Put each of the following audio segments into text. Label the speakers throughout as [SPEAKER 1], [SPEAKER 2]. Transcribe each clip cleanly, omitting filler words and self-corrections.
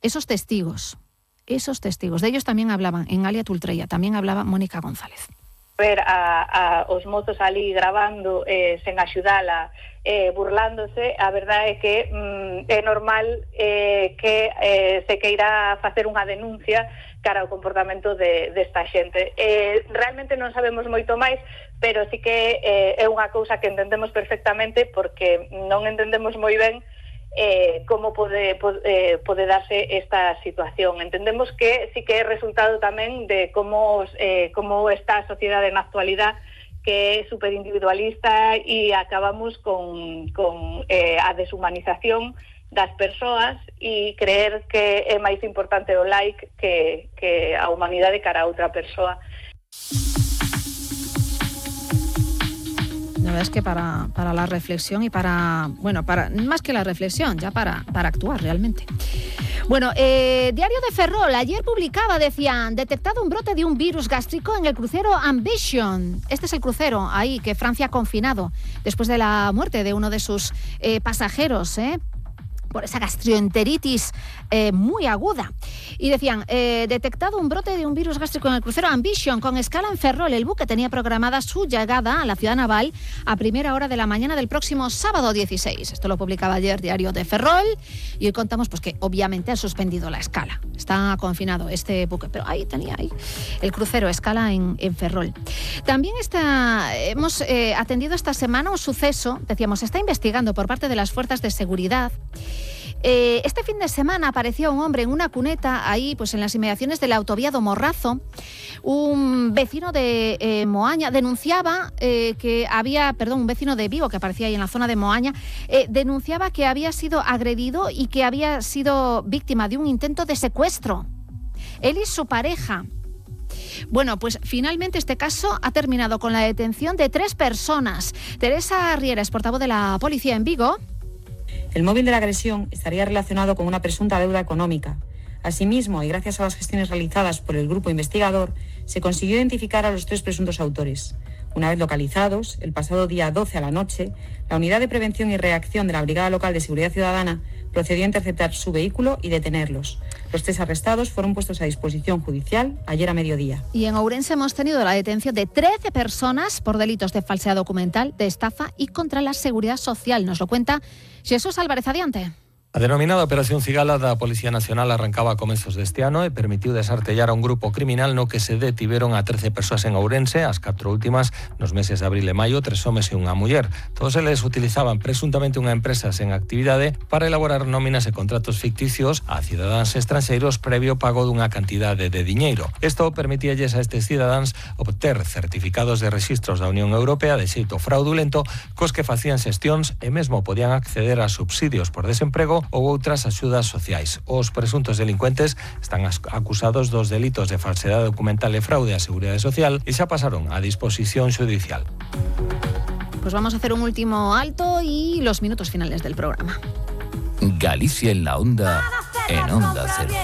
[SPEAKER 1] esos testigos. De ellos tamén hablaban en Alia Tultreia, tamén hablaba Mónica González.
[SPEAKER 2] Ver a os mozos ali grabando sen axudala, burlándose, a verdade é que é normal que se queira facer unha denuncia cara ao comportamento desta xente. Realmente non sabemos moito máis, pero sí que é unha cousa que entendemos perfectamente, porque non entendemos moi ben como pode darse esta situación. Entendemos que sí que é resultado tamén de como está a sociedade na actualidade, que é superindividualista, e acabamos con a deshumanización das persoas e creer que é máis importante o like que a humanidade cara a outra persoa.
[SPEAKER 1] La verdad es que para la reflexión y para más que la reflexión, ya para actuar realmente. Bueno, Diario de Ferrol ayer publicaba, decían, detectado un brote de un virus gástrico en el crucero Ambition. Este es el crucero ahí que Francia ha confinado después de la muerte de uno de sus pasajeros, por esa gastroenteritis muy aguda. Y decían, detectado un brote de un virus gástrico en el crucero Ambition con escala en Ferrol. El buque tenía programada su llegada a la ciudad naval a primera hora de la mañana del próximo sábado 16. Esto lo publicaba ayer Diario de Ferrol, y hoy contamos pues que obviamente han suspendido la escala. Está confinado este buque, pero ahí tenía el crucero, escala en Ferrol. También hemos atendido esta semana un suceso, decíamos, se está investigando por parte de las fuerzas de seguridad. Este fin de semana apareció un hombre en una cuneta ahí, pues en las inmediaciones de la autovía do Morrazo. Un vecino de Moaña denunciaba un vecino de Vigo que aparecía ahí en la zona de Moaña, denunciaba que había sido agredido y que había sido víctima de un intento de secuestro. Él y su pareja. Bueno, pues finalmente este caso ha terminado con la detención de 3 personas. Teresa Riera es portavoz de la policía en Vigo.
[SPEAKER 3] El móvil de la agresión estaría relacionado con una presunta deuda económica. Asimismo, y gracias a las gestiones realizadas por el grupo investigador, se consiguió identificar a los 3 presuntos autores. Una vez localizados, el pasado día 12 a la noche, la Unidad de Prevención y Reacción de la Brigada Local de Seguridad Ciudadana procedió a interceptar su vehículo y detenerlos. Los 3 arrestados fueron puestos a disposición judicial ayer a mediodía.
[SPEAKER 1] Y en Ourense hemos tenido la detención de 13 personas por delitos de falsedad documental, de estafa y contra la seguridad social. Nos lo cuenta Jesús Álvarez Adiante.
[SPEAKER 4] A denominada Operación Cigala da Policía Nacional arrancaba a comezos deste ano e permitiu desartellar a un grupo criminal no que se detiveron a 13 persoas en Ourense, as 4 últimas nos meses de abril e maio, 3 homes e unha muller. Todos eles utilizaban presuntamente unha empresa sen actividade para elaborar nóminas e contratos ficticios a cidadáns estranxeiros previo pago dunha cantidade de diñeiro. Isto permitíalles a estes cidadáns obter certificados de rexistros da Unión Europea de xeito fraudulento, cos que facían xestións e mesmo podían acceder a subsidios por desemprego ou outras axudas sociais. Os presuntos delincuentes están acusados dos delitos de falsedade documental e fraude á Seguridade Social e xa pasaron a disposición judicial.
[SPEAKER 1] Pues vamos a hacer un último alto y los minutos finales del programa.
[SPEAKER 5] Galicia en la onda, en Onda Cero.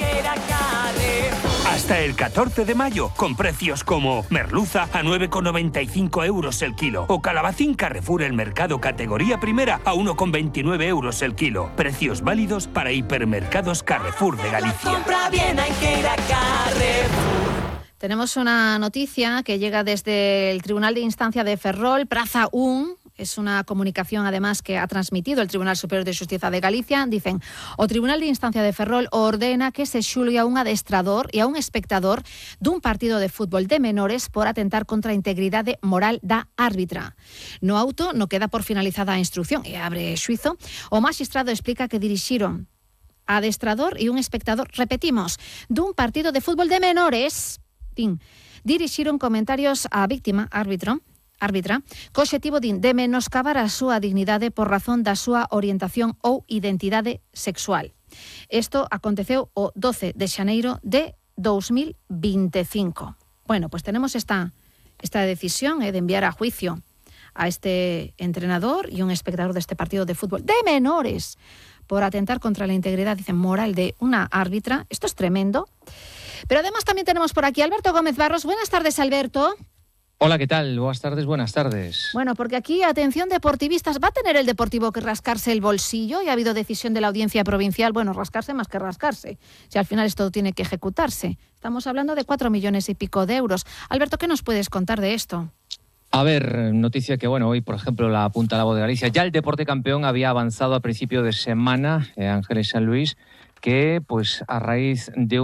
[SPEAKER 6] Hasta el 14 de mayo, con precios como merluza a 9,95 euros el kilo o calabacín Carrefour el mercado categoría primera a 1,29 euros el kilo. Precios válidos para hipermercados Carrefour de Galicia.
[SPEAKER 1] Tenemos una noticia que llega desde el Tribunal de Instancia de Ferrol, Praza 1. Es una comunicación, además, que ha transmitido el Tribunal Superior de Xustiza de Galicia. Dicen, o Tribunal de Instancia de Ferrol ordena que se xulgue a un adestrador e a un espectador dun partido de fútbol de menores por atentar contra a integridade moral da árbitra. No auto no queda por finalizada a instrucción e abre xuizo. O magistrado explica que dirixiron adestrador e un espectador, repetimos, dun partido de fútbol de menores, dirixiron comentarios á víctima, árbitra, co obxectivo de menoscabar a súa dignidade por razón da súa orientación ou identidade sexual. Isto aconteceu o 12 de xaneiro de 2025. Bueno, pues tenemos esta decisión de enviar a juicio a este entrenador y un espectador de este partido de fútbol de menores por atentar contra la integridad, dicen, moral de una árbitra. Esto es tremendo. Pero además también tenemos por aquí a Alberto Gómez Barros. Buenas tardes, Alberto.
[SPEAKER 7] Hola, ¿qué tal? Buenas tardes.
[SPEAKER 1] Bueno, porque aquí, atención deportivistas, ¿va a tener el Deportivo que rascarse el bolsillo? Y ha habido decisión de la Audiencia Provincial, bueno, rascarse más que rascarse, si al final esto tiene que ejecutarse. Estamos hablando de 4 millones y pico de euros. Alberto, ¿qué nos puedes contar de esto?
[SPEAKER 7] A ver, noticia que, hoy, por ejemplo, la apunta La Voz de Galicia. Ya el Deporte Campeón había avanzado a principio de semana, Ángeles San Luis, que, pues, a raíz de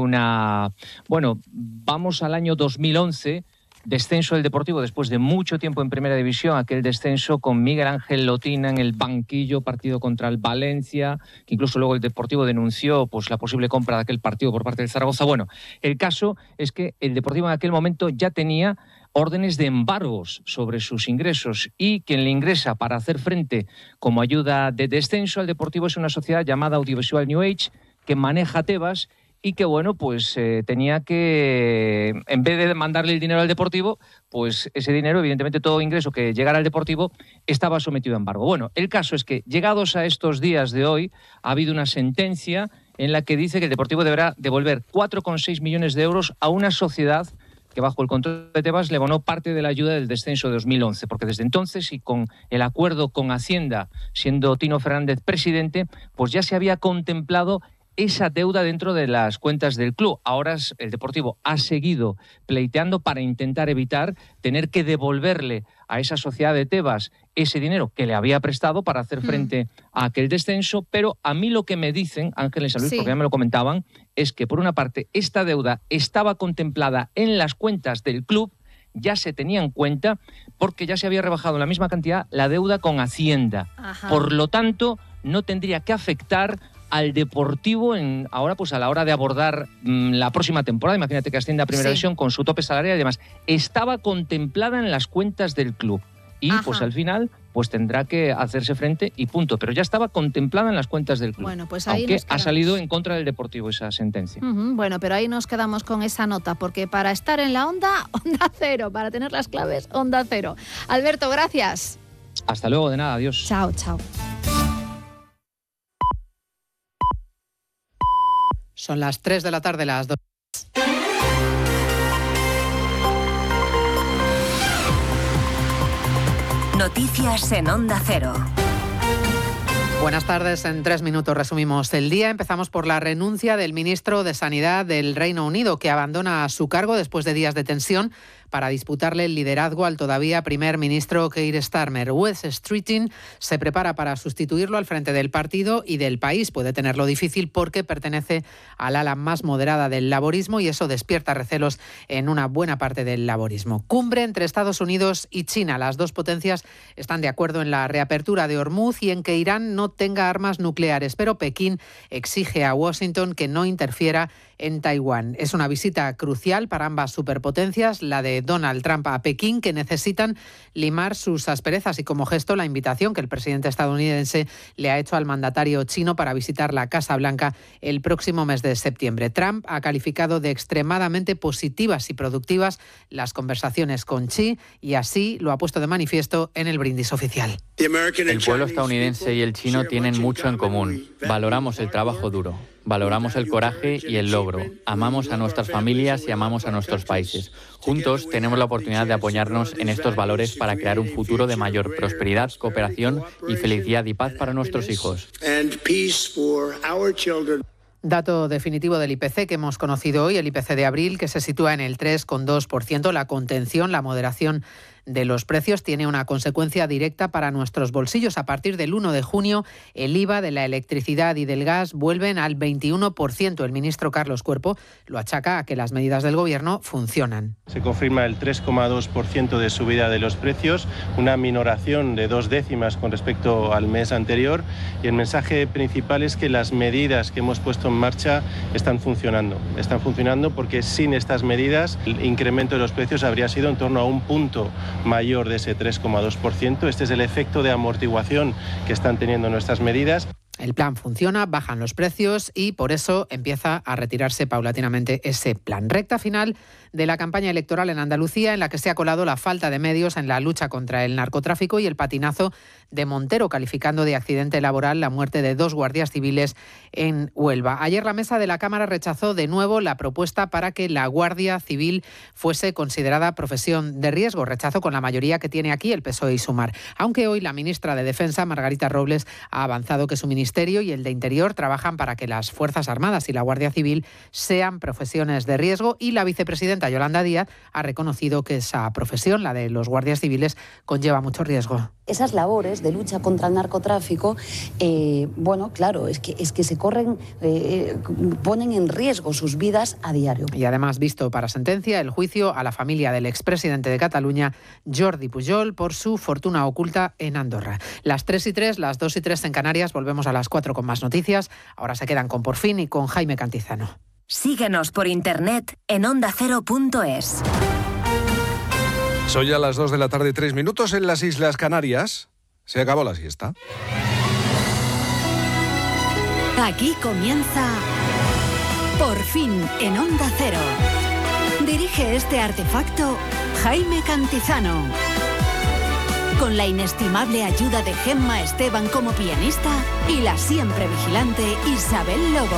[SPEAKER 7] vamos al año 2011... descenso del Deportivo después de mucho tiempo en Primera División, aquel descenso con Miguel Ángel Lotina en el banquillo, partido contra el Valencia, que incluso luego el Deportivo denunció pues la posible compra de aquel partido por parte del Zaragoza. Bueno, el caso es que el Deportivo en aquel momento ya tenía órdenes de embargos sobre sus ingresos y quien le ingresa para hacer frente como ayuda de descenso al Deportivo es una sociedad llamada Audiovisual New Age que maneja Tebas y que, tenía que, en vez de mandarle el dinero al Deportivo, pues ese dinero, evidentemente todo ingreso que llegara al Deportivo, estaba sometido a embargo. Bueno, el caso es que, llegados a estos días de hoy, ha habido una sentencia en la que dice que el Deportivo deberá devolver 4,6 millones de euros a una sociedad que bajo el control de Tebas le abonó parte de la ayuda del descenso de 2011, porque desde entonces y con el acuerdo con Hacienda, siendo Tino Fernández presidente, pues ya se había contemplado esa deuda dentro de las cuentas del club. Ahora el Deportivo ha seguido pleiteando para intentar evitar tener que devolverle a esa sociedad de Tebas ese dinero que le había prestado para hacer frente a aquel descenso, pero a mí lo que me dicen, Ángeles San Luis, porque ya me lo comentaban, es que por una parte esta deuda estaba contemplada en las cuentas del club, ya se tenía en cuenta porque ya se había rebajado en la misma cantidad la deuda con Hacienda. Ajá. Por lo tanto, no tendría que afectar al Deportivo ahora pues a la hora de abordar la próxima temporada. Imagínate que asciende a Primera División con su tope salarial y demás. Estaba contemplada en las cuentas del club y pues al final pues tendrá que hacerse frente y punto. Pero ya estaba contemplada en las cuentas del club. Bueno, pues ahí aunque ha salido en contra del Deportivo esa sentencia.
[SPEAKER 1] Bueno, pero ahí nos quedamos con esa nota, porque para estar en la Onda Cero, para tener las claves, Onda Cero. Alberto, gracias.
[SPEAKER 7] Hasta luego, de nada, adiós.
[SPEAKER 1] Chao, chao.
[SPEAKER 8] Son las 3 de la tarde, las 2.
[SPEAKER 9] Noticias en Onda Cero.
[SPEAKER 8] Buenas tardes, en 3 minutos resumimos el día. Empezamos por la renuncia del ministro de Sanidad del Reino Unido, que abandona su cargo después de días de tensión para disputarle el liderazgo al todavía primer ministro Keir Starmer. Wes Streeting se prepara para sustituirlo al frente del partido y del país. Puede tenerlo difícil porque pertenece al ala más moderada del laborismo y eso despierta recelos en una buena parte del laborismo. Cumbre entre Estados Unidos y China. Las dos potencias están de acuerdo en la reapertura de Hormuz y en que Irán no tenga armas nucleares, pero Pekín exige a Washington que no interfiera en Taiwán. Es una visita crucial para ambas superpotencias, la de Donald Trump a Pekín, que necesitan limar sus asperezas y como gesto la invitación que el presidente estadounidense le ha hecho al mandatario chino para visitar la Casa Blanca el próximo mes de septiembre. Trump ha calificado de extremadamente positivas y productivas las conversaciones con Xi y así lo ha puesto de manifiesto en el brindis oficial.
[SPEAKER 10] El pueblo estadounidense y el chino tienen mucho en común. Valoramos el trabajo duro. Valoramos el coraje y el logro. Amamos a nuestras familias y amamos a nuestros países. Juntos tenemos la oportunidad de apoyarnos en estos valores para crear un futuro de mayor prosperidad, cooperación y felicidad y paz para nuestros hijos.
[SPEAKER 8] Dato definitivo del IPC que hemos conocido hoy, el IPC de abril, que se sitúa en el 3,2%. La contención, la moderación de los precios tiene una consecuencia directa para nuestros bolsillos. A partir del 1 de junio, el IVA de la electricidad y del gas vuelven al 21%. El ministro Carlos Cuerpo lo achaca a que las medidas del Gobierno funcionan.
[SPEAKER 11] Se confirma el 3,2% de subida de los precios, una minoración de 2 décimas con respecto al mes anterior, y el mensaje principal es que las medidas que hemos puesto en marcha están funcionando. Están funcionando porque sin estas medidas el incremento de los precios habría sido en torno a un punto mayor de ese 3,2%. Este es el efecto de amortiguación que están teniendo nuestras medidas.
[SPEAKER 8] El plan funciona, bajan los precios y por eso empieza a retirarse paulatinamente ese plan. Recta final de la campaña electoral en Andalucía, en la que se ha colado la falta de medios en la lucha contra el narcotráfico y el patinazo de Montero, calificando de accidente laboral la muerte de 2 guardias civiles en Huelva. Ayer la mesa de la Cámara rechazó de nuevo la propuesta para que la Guardia Civil fuese considerada profesión de riesgo. Rechazo con la mayoría que tiene aquí el PSOE y Sumar. Aunque hoy la ministra de Defensa, Margarita Robles, ha avanzado que su ministerio y el de Interior trabajan para que las Fuerzas Armadas y la Guardia Civil sean profesiones de riesgo, y la vicepresidenta Yolanda Díaz ha reconocido que esa profesión, la de los guardias civiles, conlleva mucho riesgo.
[SPEAKER 12] Esas labores de lucha contra el narcotráfico, claro, es que se corren, ponen en riesgo sus vidas a diario.
[SPEAKER 8] Y además, visto para sentencia el juicio a la familia del expresidente de Cataluña, Jordi Pujol, por su fortuna oculta en Andorra. Las 3:03, las 2:03 en Canarias. Volvemos a las 4 con más noticias. Ahora se quedan con Por Fin y con Jaime Cantizano.
[SPEAKER 9] Síguenos por internet en ondacero.es.
[SPEAKER 13] Son ya las 2 de la tarde, 3 minutos en las Islas Canarias. Se acabó la siesta.
[SPEAKER 14] Aquí comienza Por Fin en Onda Cero. Dirige este artefacto Jaime Cantizano. Con la inestimable ayuda de Gemma Esteban como pianista y la siempre vigilante Isabel Lobo.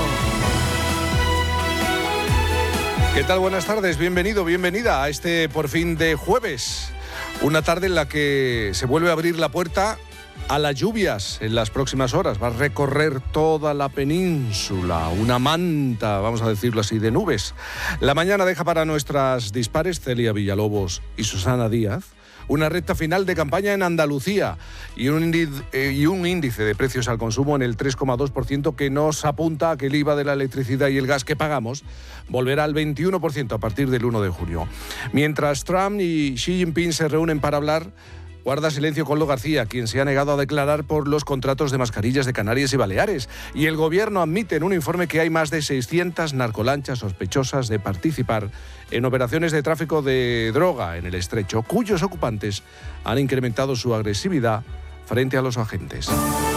[SPEAKER 13] ¿Qué tal? Buenas tardes, bienvenido, bienvenida a este Por Fin de jueves. Una tarde en la que se vuelve a abrir la puerta a las lluvias en las próximas horas. Va a recorrer toda la península una manta, vamos a decirlo así, de nubes. La mañana deja para nuestras dispares Celia Villalobos y Susana Díaz una recta final de campaña en Andalucía y un índice de precios al consumo en el 3,2% que nos apunta a que el IVA de la electricidad y el gas que pagamos volverá al 21% a partir del 1 de junio. Mientras Trump y Xi Jinping se reúnen para hablar, guarda silencio Koldo García, quien se ha negado a declarar por los contratos de mascarillas de Canarias y Baleares. Y el gobierno admite en un informe que hay más de 600 narcolanchas sospechosas de participar en operaciones de tráfico de droga en el estrecho, cuyos ocupantes han incrementado su agresividad frente a los agentes.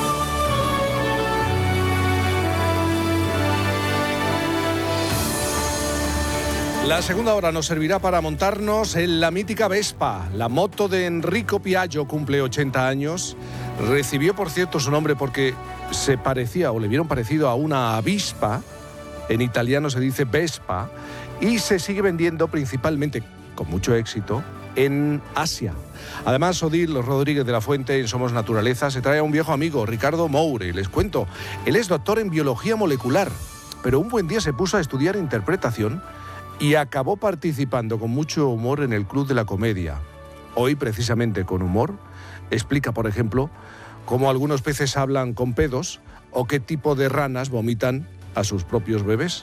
[SPEAKER 13] La segunda hora nos servirá para montarnos en la mítica Vespa. La moto de Enrico Piaggio cumple 80 años. Recibió, por cierto, su nombre porque se parecía o le vieron parecido a una avispa. En italiano se dice Vespa. Y se sigue vendiendo principalmente, con mucho éxito, en Asia. Además, Odil Rodríguez de la Fuente, en Somos Naturaleza, se trae a un viejo amigo, Ricardo Moure. Les cuento, él es doctor en biología molecular, pero un buen día se puso a estudiar interpretación y acabó participando con mucho humor en el Club de la Comedia. Hoy, precisamente con humor, explica, por ejemplo, cómo algunos peces hablan con pedos o qué tipo de ranas vomitan a sus propios bebés.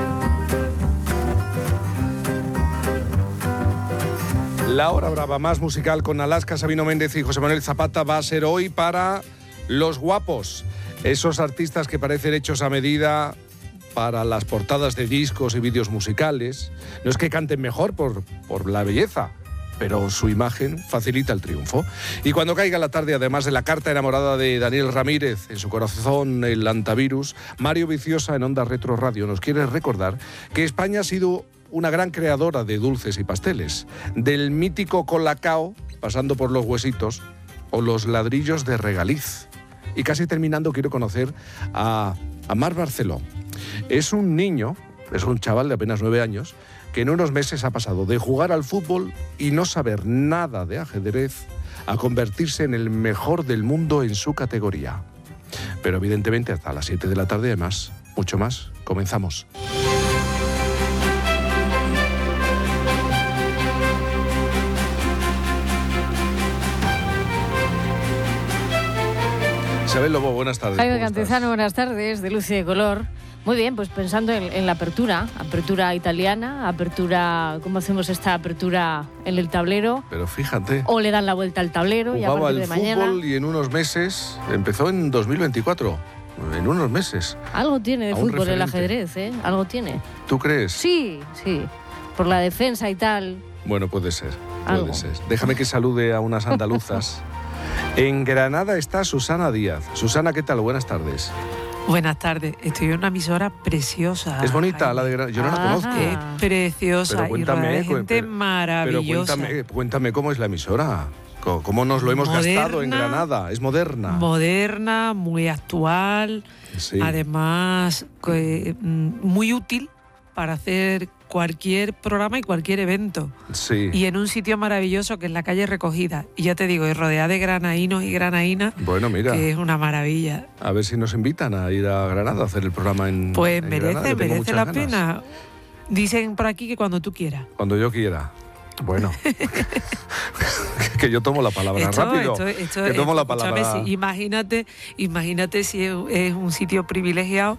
[SPEAKER 13] La hora brava más musical con Alaska, Sabino Méndez y José Manuel Zapata va a ser hoy para Los Guapos, esos artistas que parecen hechos a medida para las portadas de discos y vídeos musicales. No es que canten mejor por la belleza, pero su imagen facilita el triunfo. Y cuando caiga la tarde, además de la carta enamorada de Daniel Ramírez, en su corazón el antivirus, Mario Viciosa en Onda Retro Radio nos quiere recordar que España ha sido una gran creadora de dulces y pasteles, del mítico colacao, pasando por los huesitos, o los ladrillos de regaliz. Y casi terminando, quiero conocer a Marc Barceló. Es un niño, es un chaval de apenas 9 años, que en unos meses ha pasado de jugar al fútbol y no saber nada de ajedrez a convertirse en el mejor del mundo en su categoría. Pero evidentemente hasta las 7 de la tarde, además, mucho más. Comenzamos. Isabel Lobo, buenas tardes.
[SPEAKER 15] Jaime Cantizano, buenas tardes, de luz y de color. Muy bien, pues pensando en la apertura italiana, ¿cómo hacemos esta apertura en el tablero?
[SPEAKER 13] Pero fíjate.
[SPEAKER 15] O le dan la vuelta al tablero y a partir de mañana.
[SPEAKER 13] Jugaba al fútbol y en unos meses, empezó en 2024, en unos meses.
[SPEAKER 15] Algo tiene de fútbol el ajedrez, ¿eh? Algo tiene.
[SPEAKER 13] ¿Tú crees?
[SPEAKER 15] Sí, por la defensa y tal.
[SPEAKER 13] Bueno, puede ser. Déjame que salude a unas andaluzas. En Granada está Susana Díaz. Susana, ¿qué tal? Buenas tardes.
[SPEAKER 16] Buenas tardes. Estoy en una emisora preciosa.
[SPEAKER 13] Es bonita, Jaime. La de Granada. Yo no la conozco.
[SPEAKER 16] Es preciosa y rodeada de gente maravillosa.
[SPEAKER 13] Pero cuéntame cómo es la emisora. ¿Cómo nos lo hemos gastado en Granada? Es moderna.
[SPEAKER 16] Moderna, muy actual,
[SPEAKER 13] sí.
[SPEAKER 16] Además muy útil para hacer cualquier programa y cualquier evento.
[SPEAKER 13] Sí.
[SPEAKER 16] Y en un sitio maravilloso que es la calle Recogida. Y ya te digo, y rodeada de granaínos y granainas,
[SPEAKER 13] bueno, mira,
[SPEAKER 16] que es una maravilla.
[SPEAKER 13] A ver si nos invitan a ir a Granada a hacer el programa en
[SPEAKER 16] Pues
[SPEAKER 13] en
[SPEAKER 16] merece la
[SPEAKER 13] ganas.
[SPEAKER 16] pena. Dicen por aquí que cuando tú quieras.
[SPEAKER 13] Cuando yo quiera. Bueno, que yo tomo la palabra rápido. Que tomo la palabra.
[SPEAKER 16] Sí, imagínate si es un sitio privilegiado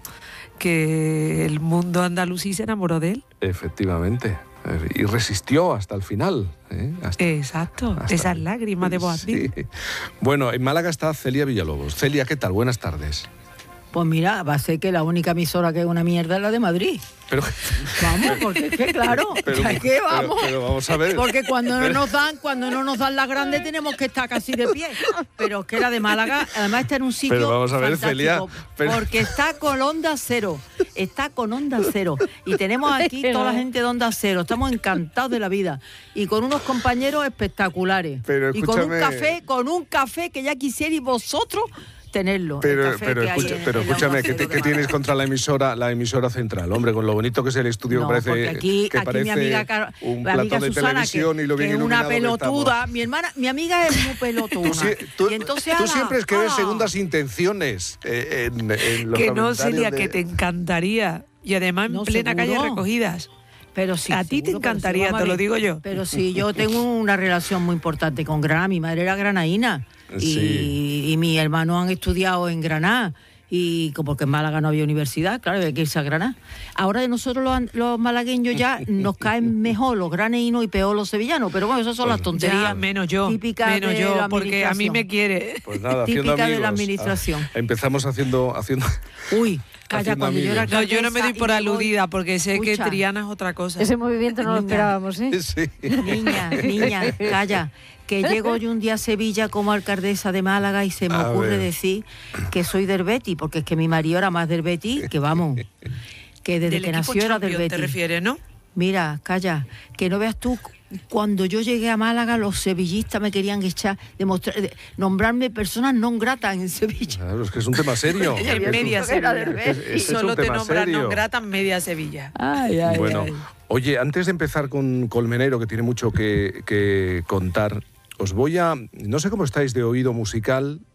[SPEAKER 16] que el mundo andalusí se enamoró de él.
[SPEAKER 13] Efectivamente. Y resistió hasta el final.
[SPEAKER 16] Exacto, esas lágrimas de Boabdil.
[SPEAKER 13] Sí. Bueno, en Málaga está Celia Villalobos. Celia, ¿qué tal? Buenas tardes.
[SPEAKER 17] Pues mira, va a ser que la única emisora que es una mierda es la de Madrid.
[SPEAKER 13] Pero,
[SPEAKER 17] vamos, porque es que claro,
[SPEAKER 13] pero vamos a ver.
[SPEAKER 17] Porque cuando no nos dan las grandes tenemos que estar casi de pie. Pero es que la de Málaga, además está en un sitio
[SPEAKER 13] pero vamos a ver, Celia,
[SPEAKER 17] porque está con Onda Cero. Está con Onda Cero. Y tenemos aquí toda la gente de Onda Cero. Estamos encantados de la vida. Y con unos compañeros espectaculares.
[SPEAKER 13] Pero
[SPEAKER 17] y con un café que ya quisierais vosotros tenerlo.
[SPEAKER 13] Pero escúchame, ¿qué tienes contra la emisora central? Hombre, con lo bonito que es el estudio,
[SPEAKER 17] no,
[SPEAKER 13] que parece,
[SPEAKER 17] aquí
[SPEAKER 13] parece
[SPEAKER 17] mi amiga,
[SPEAKER 13] un plato de
[SPEAKER 17] Susana,
[SPEAKER 13] televisión y lo bien
[SPEAKER 17] que es
[SPEAKER 13] iluminado
[SPEAKER 17] una pelotuda. Mi amiga es muy pelotuda.
[SPEAKER 13] Tú
[SPEAKER 17] entonces,
[SPEAKER 13] siempre es que ves segundas intenciones en los
[SPEAKER 16] que no, Celia, que te encantaría. Y además en plena calle Recogidas.
[SPEAKER 17] Pero sí,
[SPEAKER 16] a ti te encantaría, te lo digo yo.
[SPEAKER 17] Pero sí, yo tengo una relación muy importante con Granada. Mi madre era granaína y mi hermano han estudiado en Granada. Y porque en Málaga no había universidad, claro, hay que irse a Granada. Ahora de nosotros los malagueños ya nos caen mejor los granadinos y peor los sevillanos. Pero bueno, esas son las tonterías.
[SPEAKER 16] Ya, menos yo, porque a mí me quiere.
[SPEAKER 13] Pues nada,
[SPEAKER 17] típica de la administración.
[SPEAKER 13] Empezamos haciendo...
[SPEAKER 17] Uy, calla, cuando yo era
[SPEAKER 16] yo no me doy por aludida, porque sé que Triana es otra cosa.
[SPEAKER 15] Ese movimiento no lo esperábamos, ¿eh?
[SPEAKER 13] Sí.
[SPEAKER 17] Niña, calla. Que llego yo un día a Sevilla como alcaldesa de Málaga y se me ocurre decir que soy del Betis, porque es que mi marido era más del Betis, que vamos, que desde que nació era del Betis.
[SPEAKER 16] ¿Te refieres, no?
[SPEAKER 17] Mira, calla, que no veas tú, cuando yo llegué a Málaga los sevillistas me querían nombrarme personas non gratas en Sevilla.
[SPEAKER 13] Claro, es que es un tema serio.
[SPEAKER 16] En media Sevilla. Solo te nombran non grata en media Sevilla.
[SPEAKER 13] Bueno, oye, antes de empezar con Colmenero, que tiene mucho que contar, os voy a... No sé cómo estáis de oído musical,